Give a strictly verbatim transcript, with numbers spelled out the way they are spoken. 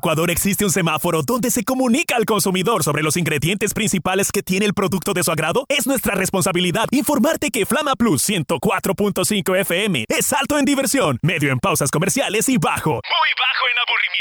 Ecuador existe un semáforo donde se comunica al consumidor sobre los ingredientes principales que tiene el producto de su agrado. Es nuestra responsabilidad informarte que Flama Plus ciento cuatro punto cinco F M es alto en diversión, medio en pausas comerciales y bajo, muy bajo en aburrimiento.